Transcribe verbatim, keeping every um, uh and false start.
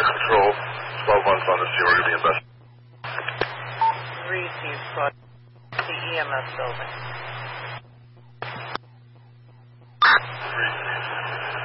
Control, twelve one on the zero to be invested. three Chief Squad, the E M S building.